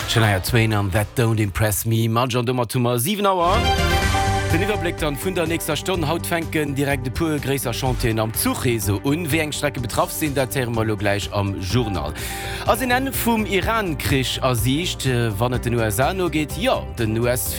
Shania Twain an That Don't Impress Me, Marjan dummer tummer 7 Auer. Den Überblick an vun der nächster Stunde haut fenken direkt de pure gräser Chanten am Zugreise und wie eng Strecke betraff sind der Thermolo gleich am Journal. Als in en vum Iran-Krich ersicht, wann et den USA no geht, ja, den US